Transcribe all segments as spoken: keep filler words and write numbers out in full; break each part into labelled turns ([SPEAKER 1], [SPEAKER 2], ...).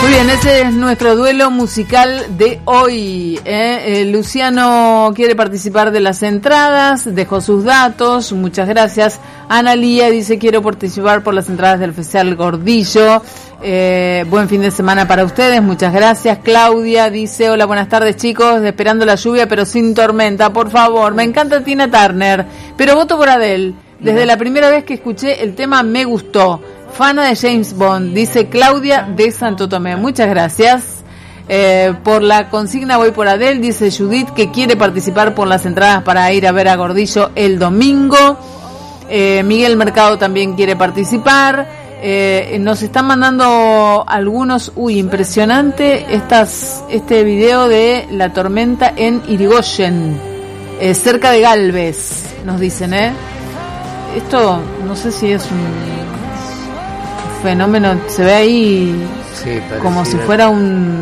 [SPEAKER 1] Muy bien, ese es nuestro duelo musical de hoy. ¿eh? Eh, Luciano quiere participar de las entradas, dejó sus datos, muchas gracias. Ana Lía dice quiero participar por las entradas del Festival Gordillo. Eh, buen fin de semana para ustedes, muchas gracias. Claudia dice hola, buenas tardes chicos, esperando la lluvia pero sin tormenta, por favor. Me encanta Tina Turner, pero voto por Adele. Desde la primera vez que escuché el tema me gustó. Fana de James Bond, dice Claudia de Santo Tomé. Muchas gracias. Eh, por la consigna voy por Adele, dice Judith que quiere participar por las entradas para ir a ver a Gordillo el domingo. Eh, Miguel Mercado también quiere participar. Eh, nos están mandando algunos, uy, impresionante estas, este video de la tormenta en Irigoyen, eh, cerca de Galvez, nos dicen, ¿eh? Esto no sé si es un fenómeno, se ve ahí sí, como si fuera un,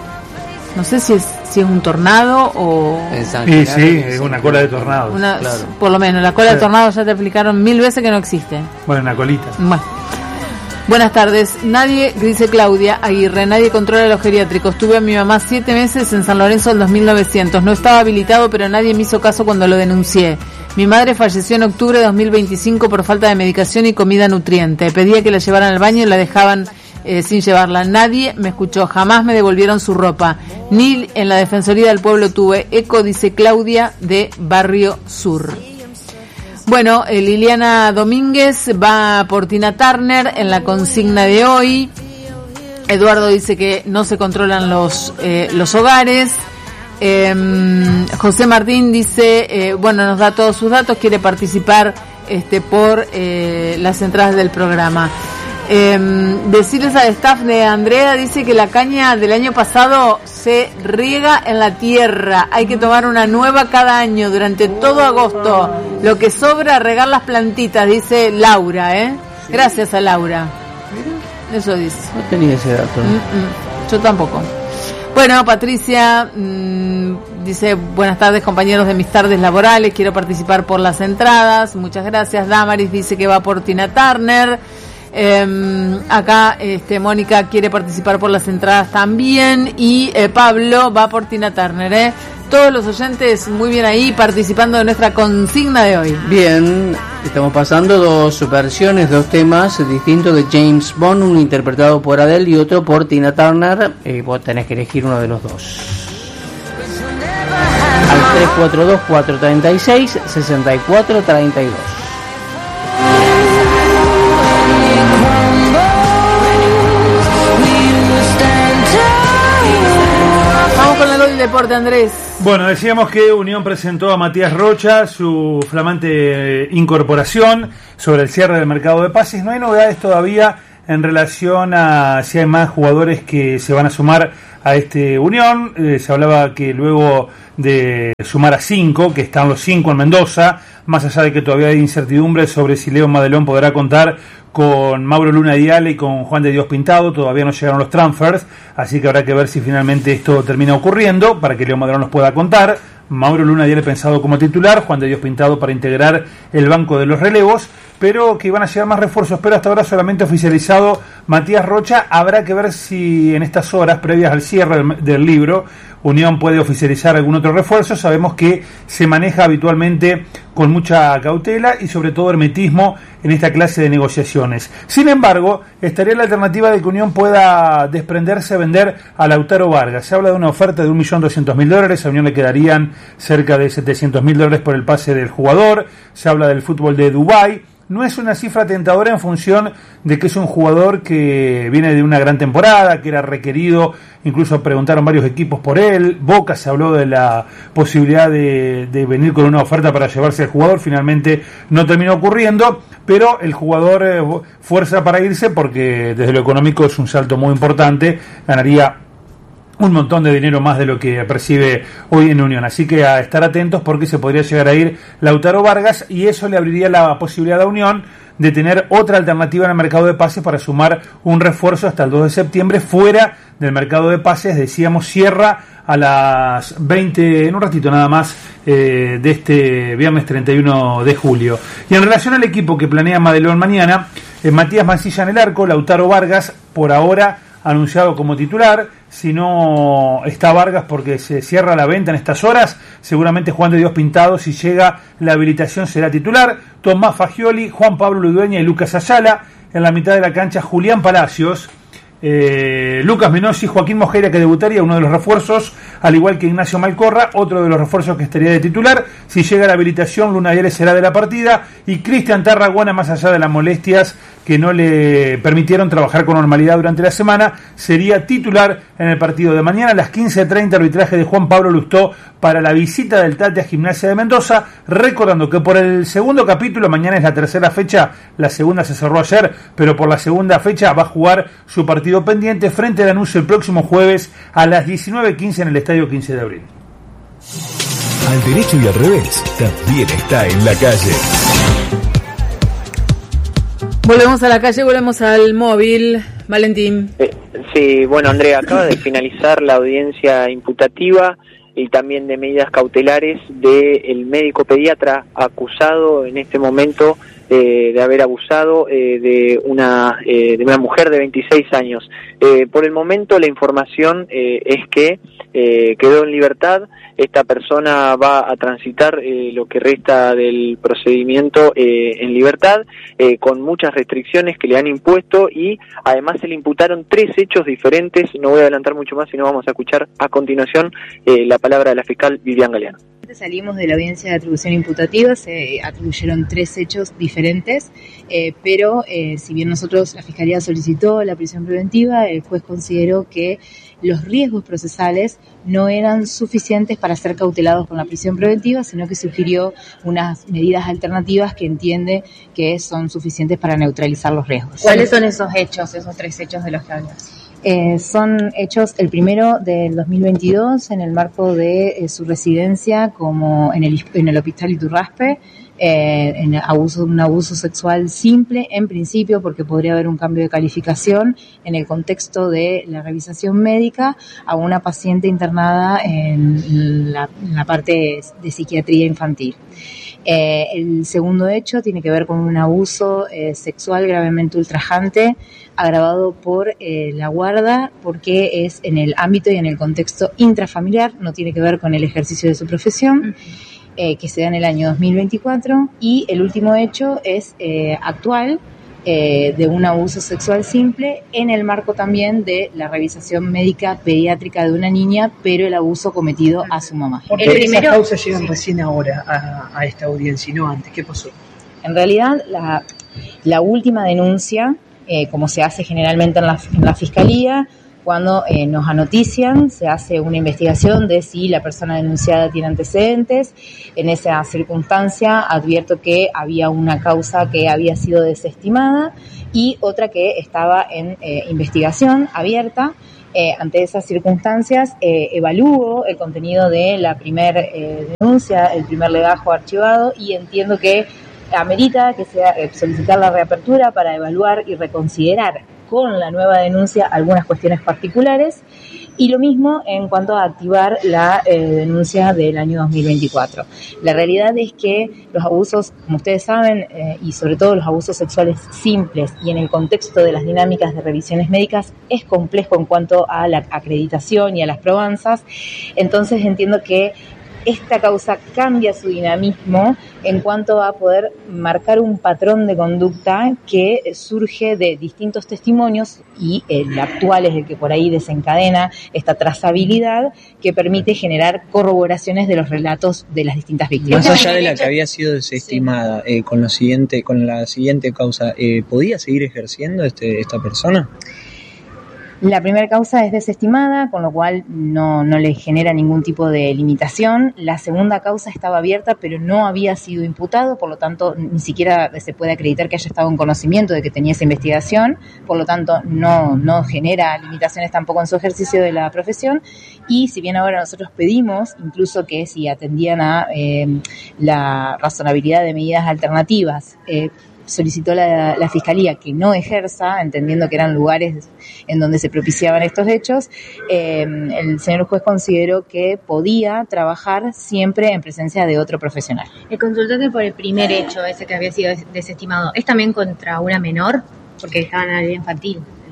[SPEAKER 1] no sé si es si es un tornado o
[SPEAKER 2] sí, sí, es una cola de tornado,
[SPEAKER 1] una, claro. Por lo menos la cola sí. de tornado ya te explicaron mil veces que no existe.
[SPEAKER 2] Bueno, una colita.
[SPEAKER 1] Bueno. Buenas tardes. Nadie, dice Claudia Aguirre, nadie controla los geriátricos. Tuve a mi mamá siete meses en San Lorenzo en dos mil novecientos. No estaba habilitado, pero nadie me hizo caso cuando lo denuncié. Mi madre falleció en octubre de dos mil veinticinco por falta de medicación y comida nutriente. Pedía que la llevaran al baño y la dejaban eh, sin llevarla. Nadie me escuchó, jamás me devolvieron su ropa. Ni en la Defensoría del Pueblo tuve eco, dice Claudia de Barrio Sur. Bueno, eh, Liliana Domínguez va por Tina Turner en la consigna de hoy. Eduardo dice que no se controlan los, eh, los hogares. Eh, José Martín dice, eh, bueno, nos da todos sus datos, quiere participar este por eh, las entradas del programa. Eh, decirles al staff de Andrea, dice que la caña del año pasado se riega en la tierra, hay que tomar una nueva cada año durante todo agosto, lo que sobra regar las plantitas, dice Laura, ¿eh? Sí. Gracias a Laura. Eso dice.
[SPEAKER 3] No tenía ese dato.
[SPEAKER 1] Mm-mm. Yo tampoco. Bueno, Patricia mmm, dice, buenas tardes compañeros de mis tardes laborales, quiero participar por las entradas, muchas gracias. Damaris dice que va por Tina Turner. Eh, acá este, Mónica quiere participar por las entradas también y eh, Pablo va por Tina Turner, ¿eh? Todos los oyentes muy bien ahí participando de nuestra consigna de hoy.
[SPEAKER 3] Bien, estamos pasando dos versiones, dos temas distintos de James Bond, uno interpretado por Adele y otro por Tina Turner. Eh, vos tenés que elegir uno de los dos. Al tres cuatro dos, cuatro tres seis, seis cuatro tres dos.
[SPEAKER 1] Deporte, Andrés.
[SPEAKER 2] Bueno, decíamos que Unión presentó a Matías Rocha su flamante incorporación sobre el cierre del mercado de pases. No hay novedades todavía en relación a si hay más jugadores que se van a sumar a este Unión. Eh, se hablaba que luego de sumar a cinco, que están los cinco en Mendoza, más allá de que todavía hay incertidumbre sobre si Leo Madelón podrá contar con Mauro Luna Diale y con Juan de Dios Pintado, todavía no llegaron los transfers, así que habrá que ver si finalmente esto termina ocurriendo para que Leo Madelón los pueda contar. Mauro Luna Diale pensado como titular, Juan de Dios Pintado para integrar el banco de los relevos, pero que iban a llegar más refuerzos, pero hasta ahora solamente oficializado Matías Rocha. Habrá que ver si en estas horas previas al cierre del, del libro Unión puede oficializar algún otro refuerzo. Sabemos que se maneja habitualmente con mucha cautela y sobre todo hermetismo en esta clase de negociaciones. Sin embargo, estaría la alternativa de que Unión pueda desprenderse a vender a Lautaro Vargas. Se habla de una oferta de un millón doscientos mil dólares, a Unión le quedarían cerca de setecientos mil dólares por el pase del jugador. Se habla del fútbol de Dubái. No es una cifra tentadora en función de que es un jugador que viene de una gran temporada, que era requerido, incluso preguntaron varios equipos por él. Boca se habló de la posibilidad de, de venir con una oferta para llevarse al jugador, finalmente no terminó ocurriendo, pero el jugador eh, fuerza para irse porque desde lo económico es un salto muy importante, ganaría un montón de dinero más de lo que percibe hoy en Unión, así que a estar atentos porque se podría llegar a ir Lautaro Vargas y eso le abriría la posibilidad a Unión de tener otra alternativa en el mercado de pases para sumar un refuerzo hasta el dos de septiembre fuera del mercado de pases. Decíamos, cierra a las veinte, en un ratito nada más, eh, de este viernes treinta y uno de julio. Y en relación al equipo que planea Madelón mañana, eh, Matías Mancilla en el arco, Lautaro Vargas por ahora anunciado como titular. Si no está Vargas porque se cierra la venta en estas horas, seguramente Juan de Dios Pintado, si llega la habilitación, será titular. Tomás Fagioli, Juan Pablo Ludueña y Lucas Ayala. En la mitad de la cancha, Julián Palacios, eh, Lucas Menossi, Joaquín Mojera, que debutaría, uno de los refuerzos, al igual que Ignacio Malcorra, otro de los refuerzos que estaría de titular. Si llega la habilitación, Luna Viale será de la partida, y Cristian Tarragona, más allá de las molestias que no le permitieron trabajar con normalidad durante la semana, sería titular en el partido de mañana a las quince treinta, arbitraje de Juan Pablo Lustó para la visita del Tate a Gimnasia de Mendoza, recordando que por el segundo capítulo, mañana es la tercera fecha, la segunda se cerró ayer, pero por la segunda fecha va a jugar su partido pendiente frente al Anuncio el próximo jueves a las diecinueve quince en el Estadio quince de abril.
[SPEAKER 4] Al derecho y al revés, también está en la calle.
[SPEAKER 1] Volvemos a la calle, volvemos al móvil. Valentín.
[SPEAKER 5] Eh, sí, bueno, Andrea, acaba de finalizar la audiencia imputativa y también de medidas cautelares del médico pediatra acusado en este momento eh, de haber abusado eh, de una eh, de una mujer de veintiséis años. Eh, por el momento la información eh, es que eh, quedó en libertad. Esta persona va a transitar eh, lo que resta del procedimiento eh, en libertad, eh, con muchas restricciones que le han impuesto, y además se le imputaron tres hechos diferentes. No voy a adelantar mucho más, sino vamos a escuchar a continuación eh, la palabra de la fiscal Vivian Galeano.
[SPEAKER 6] Salimos de la audiencia de atribución imputativa, se atribuyeron tres hechos diferentes, eh, pero eh, si bien nosotros, la Fiscalía solicitó la prisión preventiva, el juez consideró que los riesgos procesales no eran suficientes para ser cautelados con la prisión preventiva, sino que sugirió unas medidas alternativas que entiende que son suficientes para neutralizar los riesgos.
[SPEAKER 7] ¿Cuáles son esos hechos, esos tres hechos de los que hablas?
[SPEAKER 6] Eh, son hechos, el primero del dos mil veintidós, en el marco de eh, su residencia como en el, en el Hospital Iturraspe, eh, en abuso, un abuso sexual simple, en principio, porque podría haber un cambio de calificación en el contexto de la revisación médica a una paciente internada en la, en la parte de psiquiatría infantil. Eh, el segundo hecho tiene que ver con un abuso eh, sexual gravemente ultrajante agravado por eh, la guarda, porque es en el ámbito y en el contexto intrafamiliar, no tiene que ver con el ejercicio de su profesión, eh, que se da en el año dos mil veinticuatro. Y el último hecho es eh, actual, eh, de un abuso sexual simple en el marco también de la revisación médica pediátrica de una niña, pero el abuso cometido a su mamá.
[SPEAKER 8] ¿Por qué el primero, esas causas llegan sí. recién ahora a, a esta audiencia y no antes? ¿Qué pasó?
[SPEAKER 6] En realidad, la, la última denuncia, eh, como se hace generalmente en la, en la Fiscalía, cuando eh, nos anotician, se hace una investigación de si la persona denunciada tiene antecedentes. En esa circunstancia advierto que había una causa que había sido desestimada y otra que estaba en eh, investigación abierta. Eh, ante esas circunstancias, eh, evalúo el contenido de la primer eh, denuncia, el primer legajo archivado, y entiendo que amerita que sea eh, solicitar la reapertura para evaluar y reconsiderar con la nueva denuncia algunas cuestiones particulares, y lo mismo en cuanto a activar la eh, denuncia del año dos mil veinticuatro. La realidad es que los abusos, como ustedes saben, eh, y sobre todo los abusos sexuales simples y en el contexto de las dinámicas de revisiones médicas, es complejo en cuanto a la acreditación y a las probanzas. Entonces entiendo que esta causa cambia su dinamismo en cuanto a poder marcar un patrón de conducta que surge de distintos testimonios, y el actual es el que por ahí desencadena esta trazabilidad que permite generar corroboraciones de los relatos de las distintas víctimas.
[SPEAKER 9] Más allá de la que había sido desestimada, sí. eh, con lo siguiente, con la siguiente causa, eh, ¿podía seguir ejerciendo este, esta persona?
[SPEAKER 6] La primera causa es desestimada, con lo cual no, no le genera ningún tipo de limitación. La segunda causa estaba abierta, pero no había sido imputado, por lo tanto ni siquiera se puede acreditar que haya estado en conocimiento de que tenía esa investigación, por lo tanto no, no genera limitaciones tampoco en su ejercicio de la profesión. Y si bien ahora nosotros pedimos incluso que si atendían a eh, la razonabilidad de medidas alternativas, eh, solicitó la, la Fiscalía que no ejerza, entendiendo que eran lugares en donde se propiciaban estos hechos, eh, el señor juez consideró que podía trabajar siempre en presencia de otro profesional.
[SPEAKER 7] El consultante por el primer hecho, ese que había sido desestimado, ¿es también contra una menor? Porque estaba en la ley infantil.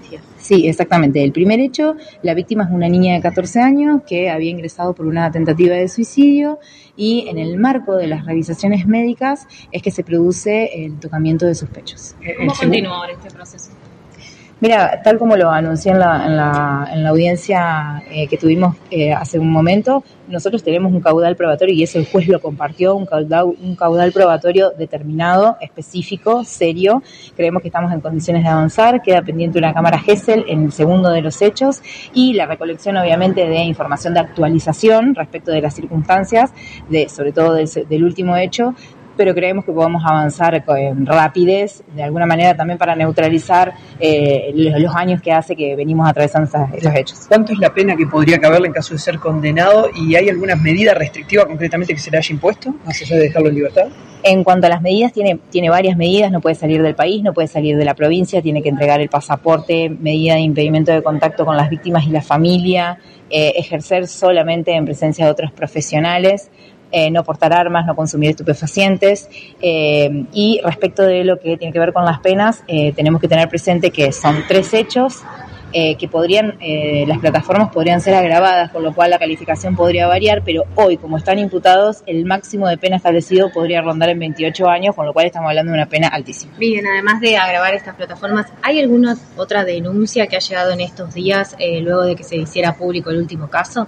[SPEAKER 7] tipología.
[SPEAKER 6] Sí, exactamente. El primer hecho, la víctima es una niña de catorce años que había ingresado por una tentativa de suicidio y en el marco de las revisaciones médicas es que se produce el tocamiento de sus pechos.
[SPEAKER 7] ¿Cómo continúa ahora este proceso?
[SPEAKER 6] Mira, tal como lo anuncié en la, en la, en la audiencia eh, que tuvimos eh, hace un momento, nosotros tenemos un caudal probatorio y eso el juez lo compartió, un caudal, un caudal probatorio determinado, específico, serio. Creemos que estamos en condiciones de avanzar, queda pendiente una cámara Gesell en el segundo de los hechos y la recolección obviamente de información de actualización respecto de las circunstancias, de sobre todo del, del último hecho, pero creemos que podemos avanzar con rapidez, de alguna manera también para neutralizar eh, los, los años que hace que venimos atravesando estos, estos hechos.
[SPEAKER 8] ¿Cuánto es la pena que podría caberle en caso de ser condenado y hay alguna medida restrictiva concretamente que se le haya impuesto, más allá de dejarlo en libertad?
[SPEAKER 6] En cuanto a las medidas, tiene, tiene varias medidas, no puede salir del país, no puede salir de la provincia, tiene que entregar el pasaporte, medida de impedimento de contacto con las víctimas y la familia, eh, ejercer solamente en presencia de otros profesionales, Eh, no portar armas, no consumir estupefacientes eh, y respecto de lo que tiene que ver con las penas, eh, tenemos que tener presente que son tres hechos eh, que podrían, eh, las plataformas podrían ser agravadas, con lo cual la calificación podría variar, pero hoy, como están imputados, el máximo de pena establecido podría rondar en veintiocho años, con lo cual estamos hablando de una pena altísima.
[SPEAKER 7] Bien, además de agravar estas plataformas, ¿hay alguna otra denuncia que ha llegado en estos días eh, luego de que se hiciera público el último caso?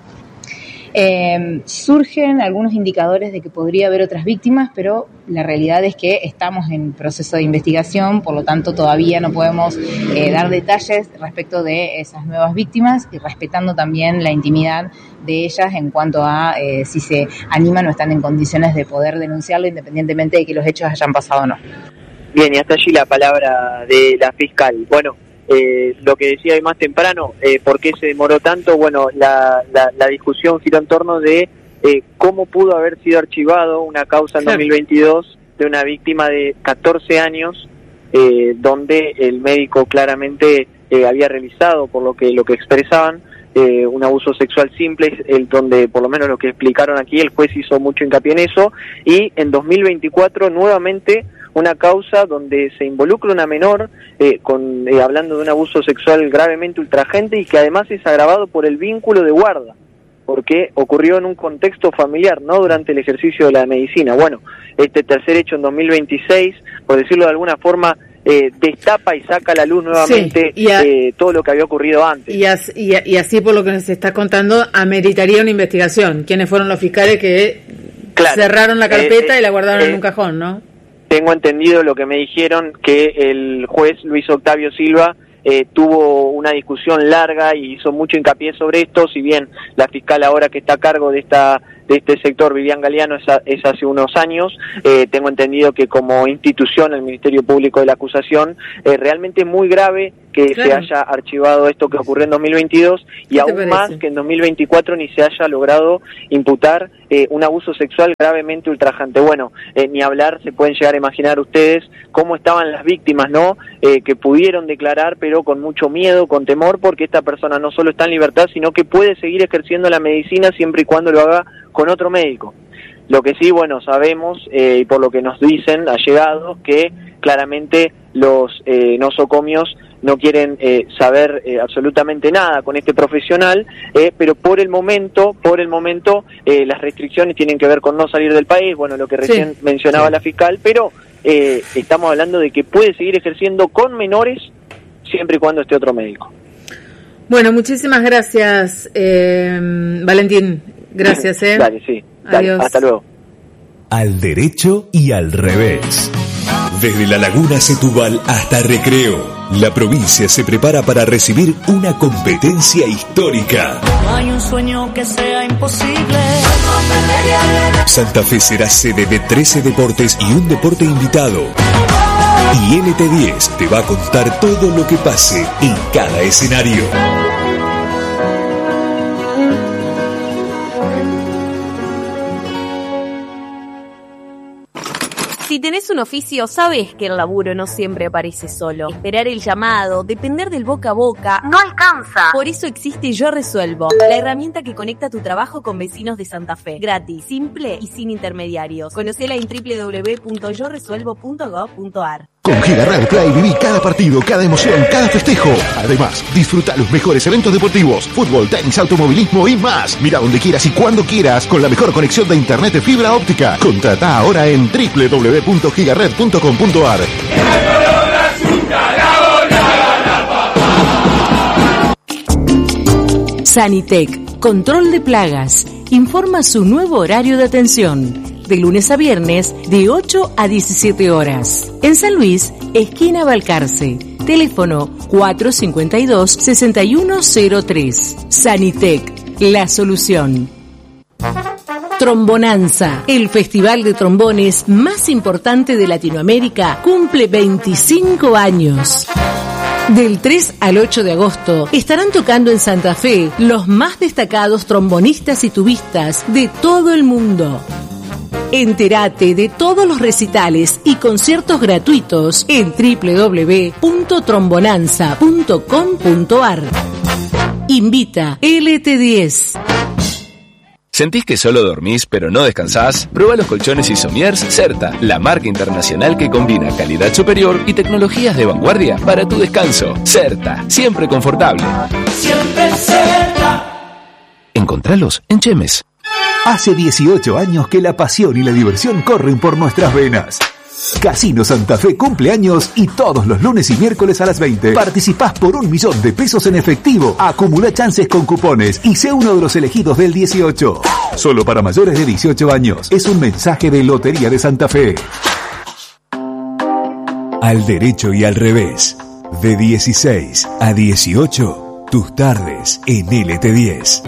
[SPEAKER 6] Eh, surgen algunos indicadores de que podría haber otras víctimas, pero la realidad es que estamos en proceso de investigación, por lo tanto todavía no podemos eh, dar detalles respecto de esas nuevas víctimas y respetando también la intimidad de ellas en cuanto a eh, si se animan o están en condiciones de poder denunciarlo independientemente de que los hechos hayan pasado o no.
[SPEAKER 5] Bien, y hasta allí la palabra de la fiscal. Bueno, Eh, lo que decía hoy más temprano, eh, ¿por qué se demoró tanto? Bueno, la, la, la discusión giró en torno de eh, cómo pudo haber sido archivado una causa en dos mil veintidós de una víctima de catorce años, eh, donde el médico claramente eh, había realizado, por lo que lo que expresaban, eh, un abuso sexual simple, el donde por lo menos lo que explicaron aquí, el juez hizo mucho hincapié en eso, y en dos mil veinticuatro nuevamente una causa donde se involucra una menor eh, con eh, hablando de un abuso sexual gravemente ultrajante y que además es agravado por el vínculo de guarda, porque ocurrió en un contexto familiar, no durante el ejercicio de la medicina. Bueno, este tercer hecho en dos mil veintiséis, por decirlo de alguna forma, eh, destapa y saca a la luz nuevamente sí, a, eh, todo lo que había ocurrido antes.
[SPEAKER 1] Y así, y, y así, por lo que se está contando, ameritaría una investigación. ¿Quiénes fueron los fiscales que claro, cerraron la carpeta eh, y la guardaron eh, en un cajón, no?
[SPEAKER 5] Tengo entendido lo que me dijeron, que el juez Luis Octavio Silva eh, tuvo una discusión larga y hizo mucho hincapié sobre esto, si bien la fiscal ahora que está a cargo de esta de este sector, Vivian Galeano, es, a, es hace unos años, eh, tengo entendido que como institución, el Ministerio Público de la Acusación, eh, realmente es muy grave que claro. se haya archivado esto que ocurrió en dos mil veintidós y aún más que en dos mil veinticuatro ni se haya logrado imputar eh, un abuso sexual gravemente ultrajante. Bueno, eh, ni hablar, se pueden llegar a imaginar ustedes cómo estaban las víctimas, ¿no? Eh, que pudieron declarar, pero con mucho miedo, con temor, porque esta persona no solo está en libertad, sino que puede seguir ejerciendo la medicina siempre y cuando lo haga con otro médico. Lo que sí, bueno, sabemos, eh, y por lo que nos dicen allegados, que claramente los eh, nosocomios no quieren eh, saber eh, absolutamente nada con este profesional, eh, pero por el momento, por el momento, eh, las restricciones tienen que ver con no salir del país, bueno, lo que recién sí, mencionaba sí. la fiscal, pero eh, estamos hablando de que puede seguir ejerciendo con menores siempre y cuando esté otro médico.
[SPEAKER 1] Bueno, muchísimas gracias, eh, Valentín. Gracias, eh.
[SPEAKER 5] Dale, sí. Dale, adiós. Hasta luego.
[SPEAKER 4] Al derecho y al revés. Desde la Laguna Setúbal hasta Recreo, la provincia se prepara para recibir una competencia histórica.
[SPEAKER 10] No hay un sueño que sea imposible.
[SPEAKER 4] Santa Fe será sede de trece deportes y un deporte invitado. Y N T diez te va a contar todo lo que pase en cada escenario.
[SPEAKER 11] Si tenés un oficio, sabés que el laburo no siempre aparece solo. Esperar el llamado, depender del boca a boca, no alcanza. Por eso existe Yo Resuelvo, la herramienta que conecta tu trabajo con vecinos de Santa Fe. Gratis, simple y sin intermediarios. Conocela en doble u doble u doble u punto yo resuelvo punto gov punto ar.
[SPEAKER 12] Con Gigaret Play viví cada partido, cada emoción, cada festejo. Además, disfruta los mejores eventos deportivos, fútbol, tenis, automovilismo y más. Mira donde quieras y cuando quieras con la mejor conexión de internet de fibra óptica. Contrata ahora en doble u doble u doble u punto gigaret punto com punto a r.
[SPEAKER 13] Sanitec, control de plagas, informa su nuevo horario de atención. De lunes a viernes, de ocho a diecisiete horas. En San Luis, esquina Balcarce. Teléfono cuatro cinco dos, seis uno cero tres. Sanitec, la solución. Trombonanza, el festival de trombones más importante de Latinoamérica, cumple veinticinco años. Del tres al ocho de agosto estarán tocando en Santa Fe los más destacados trombonistas y tubistas de todo el mundo. Entérate de todos los recitales y conciertos gratuitos en doble u doble u doble u punto trombonanza punto com punto a r. Invita L T diez.
[SPEAKER 14] ¿Sentís que solo dormís pero no descansás? Prueba los colchones Isomiers Certa, la marca internacional que combina calidad superior y tecnologías de vanguardia para tu descanso. Certa, siempre confortable.
[SPEAKER 10] Siempre Certa.
[SPEAKER 14] Encontralos en Chemes.
[SPEAKER 4] Hace dieciocho años que la pasión y la diversión corren por nuestras venas. Casino Santa Fe cumple años y todos los lunes y miércoles a las veinte participás por un millón de pesos en efectivo. Acumula chances con cupones y sé uno de los elegidos del dieciocho. Solo para mayores de dieciocho años. Es un mensaje de Lotería de Santa Fe.
[SPEAKER 15] Al derecho y al revés. De dieciséis a dieciocho. Tus tardes en L T diez.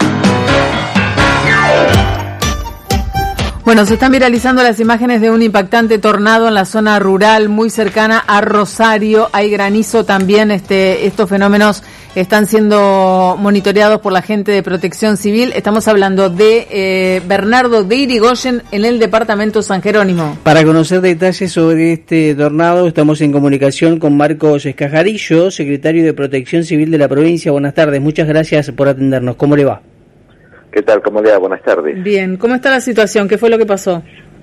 [SPEAKER 1] Bueno, se están viralizando las imágenes de un impactante tornado en la zona rural muy cercana a Rosario. Hay granizo también. Este, estos fenómenos están siendo monitoreados por la gente de Protección Civil. Estamos hablando de eh, Bernardo de Irigoyen en el departamento San Jerónimo.
[SPEAKER 3] Para conocer detalles sobre este tornado estamos en comunicación con Marcos Escajarillo, secretario de Protección Civil de la provincia. Buenas tardes, muchas gracias por atendernos. ¿Cómo le va?
[SPEAKER 16] ¿Qué tal? ¿Cómo le va? Buenas tardes.
[SPEAKER 1] Bien, ¿cómo está la situación? ¿Qué fue lo que pasó?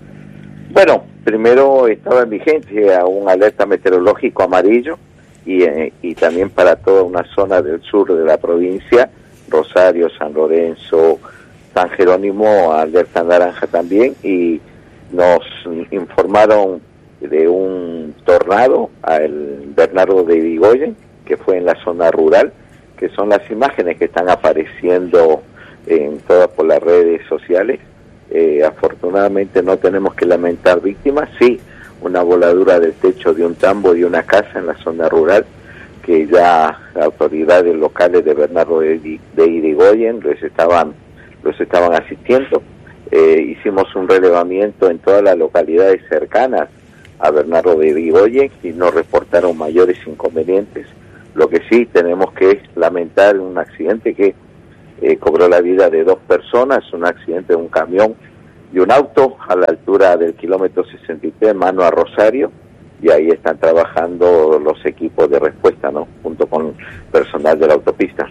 [SPEAKER 16] Bueno, primero estaba en vigencia un alerta meteorológico amarillo y, eh, y también para toda una zona del sur de la provincia, Rosario, San Lorenzo, San Jerónimo, alerta naranja también, y nos informaron de un tornado al Bernardo de Irigoyen, que fue en la zona rural, que son las imágenes que están apareciendo en todas por las redes sociales. Eh, afortunadamente no tenemos que lamentar víctimas, sí, una voladura del techo de un tambo y una casa en la zona rural, que ya las autoridades locales de Bernardo de, de Irigoyen los estaban, los estaban asistiendo. Eh, hicimos un relevamiento en todas las localidades cercanas a Bernardo de Irigoyen y no reportaron mayores inconvenientes. Lo que sí tenemos que lamentar un accidente que Eh, cobró la vida de dos personas, un accidente de un camión y un auto a la altura del kilómetro sesenta y tres, mano a Rosario, y ahí están trabajando los equipos de respuesta, ¿no? Junto con personal de la autopista.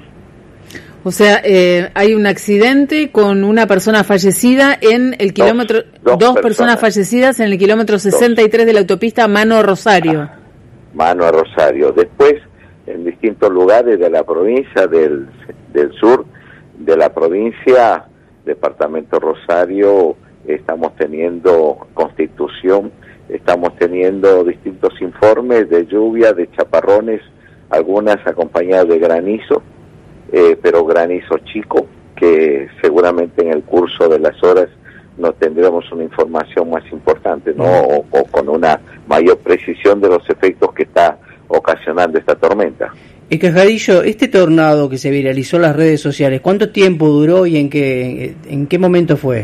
[SPEAKER 1] O sea, eh, hay un accidente con una persona fallecida en el kilómetro...
[SPEAKER 16] Dos, dos,
[SPEAKER 1] dos personas.
[SPEAKER 16] personas
[SPEAKER 1] fallecidas en el kilómetro sesenta y tres dos. De la autopista mano a Rosario.
[SPEAKER 16] Ah, mano a Rosario. Después, en distintos lugares de la provincia, del, del sur, de la provincia, departamento Rosario, estamos teniendo Constitución, estamos teniendo distintos informes de lluvia, de chaparrones, algunas acompañadas de granizo, eh, pero granizo chico, que seguramente en el curso de las horas nos tendremos una información más importante, ¿no? O, o con una mayor precisión de los efectos que está ocasionando esta tormenta.
[SPEAKER 3] Escajarillo, este tornado que se viralizó en las redes sociales, ¿cuánto tiempo duró y en qué en qué momento fue?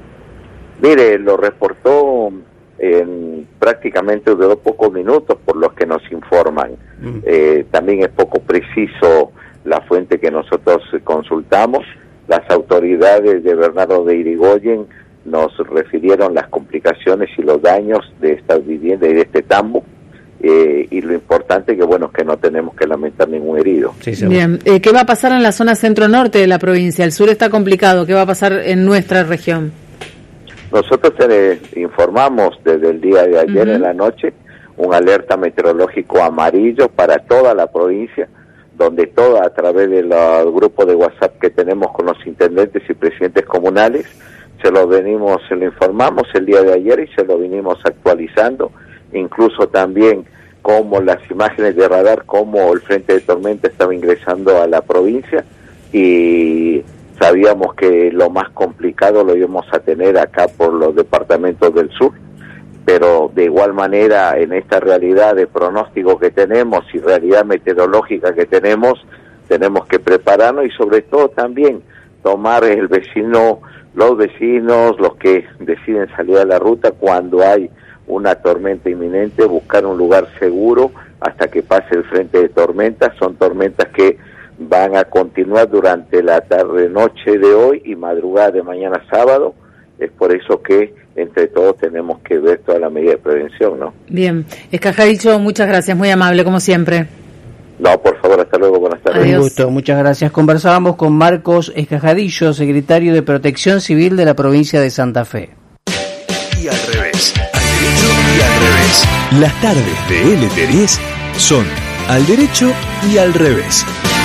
[SPEAKER 16] Mire, lo reportó en prácticamente duró pocos minutos por los que nos informan. Mm. Eh, también es poco preciso la fuente que nosotros consultamos. Las autoridades de Bernardo de Irigoyen nos refirieron las complicaciones y los daños de estas viviendas y de este tambo. Eh, y lo importante que bueno es que no tenemos que lamentar ningún herido.
[SPEAKER 1] Sí, bien, eh, ¿qué va a pasar en la zona centro-norte de la provincia? El sur está complicado, ¿qué va a pasar en nuestra región?
[SPEAKER 16] Nosotros te informamos desde el día de ayer uh-huh. en la noche un alerta meteorológico amarillo para toda la provincia, donde toda, a través del grupo de WhatsApp que tenemos con los intendentes y presidentes comunales, se lo venimos, se lo informamos el día de ayer y se lo vinimos actualizando, incluso también como las imágenes de radar, como el frente de tormenta estaba ingresando a la provincia, y sabíamos que lo más complicado lo íbamos a tener acá por los departamentos del sur, pero de igual manera en esta realidad de pronóstico que tenemos y realidad meteorológica que tenemos, tenemos que prepararnos y sobre todo también tomar el vecino, los vecinos, los que deciden salir a la ruta cuando hay una tormenta inminente, buscar un lugar seguro hasta que pase el frente de tormentas. Son tormentas que van a continuar durante la tarde-noche de hoy y madrugada de mañana sábado. Es por eso que entre todos tenemos que ver toda la medida de prevención, ¿no?
[SPEAKER 1] Bien, Escajadillo, muchas gracias, muy amable como siempre.
[SPEAKER 16] No, por favor, hasta luego, buenas tardes.
[SPEAKER 3] Un gusto, muchas gracias. Conversábamos con Marcos Escajadillo, secretario de Protección Civil de la provincia de Santa Fe.
[SPEAKER 15] Y al revés, al derecho y al revés. Las tardes de L T diez son al derecho y al revés.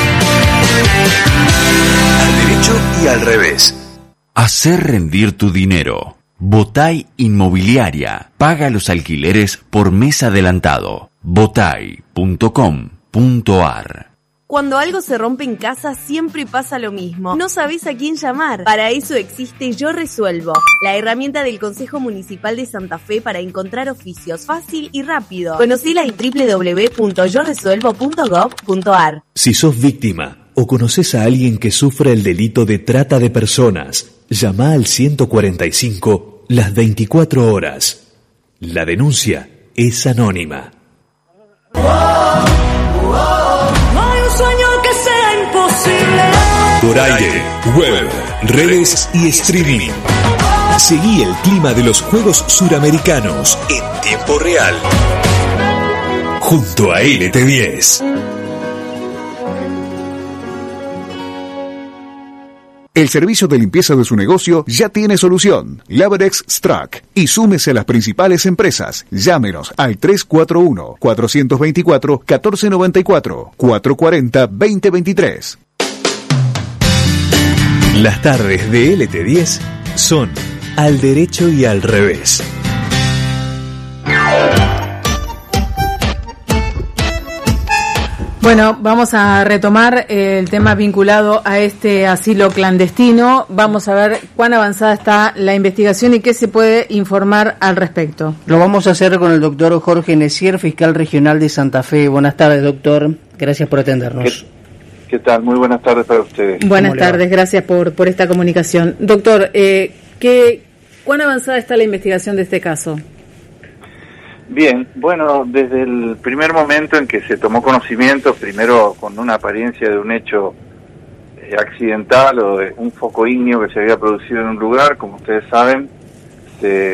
[SPEAKER 15] Al derecho y al revés. Hacer rendir tu dinero. Botay Inmobiliaria. Paga los alquileres por mes adelantado. botay punto com punto ar.
[SPEAKER 11] Cuando algo se rompe en casa siempre pasa lo mismo. No sabés a quién llamar. Para eso existe Yo Resuelvo, la herramienta del Consejo Municipal de Santa Fe para encontrar oficios fácil y rápido. Conocela en doble u doble u doble u punto yo resuelvo punto gov punto ar.
[SPEAKER 15] Si sos víctima o conoces a alguien que sufre el delito de trata de personas, llama al ciento cuarenta y cinco las veinticuatro horas. La denuncia es anónima. Por aire, web, redes y streaming. Seguí el clima de los Juegos Suramericanos en tiempo real. Junto a L T diez.
[SPEAKER 4] El servicio de limpieza de su negocio ya tiene solución. Laverex Strack. Y súmese a las principales empresas. Llámenos al tres cuatro uno, cuatro dos cuatro, uno cuatro nueve cuatro, cuatro cuatro cero, dos cero dos tres.
[SPEAKER 15] Las tardes de L T diez son al derecho y al revés.
[SPEAKER 1] Bueno, vamos a retomar el tema vinculado a este asilo clandestino. Vamos a ver cuán avanzada está la investigación y qué se puede informar al respecto.
[SPEAKER 3] Lo vamos a hacer con el doctor Jorge Necier, fiscal regional de Santa Fe. Buenas tardes, doctor. Gracias por atendernos.
[SPEAKER 17] ¿Qué, qué tal? Muy buenas tardes para ustedes.
[SPEAKER 1] Buenas tardes, gracias por, por esta comunicación. Doctor, eh, ¿qué, ¿cuán avanzada está la investigación de este caso?
[SPEAKER 17] Bien, bueno, desde el primer momento en que se tomó conocimiento, primero con una apariencia de un hecho eh, accidental o de un foco ígneo que se había producido en un lugar, como ustedes saben, se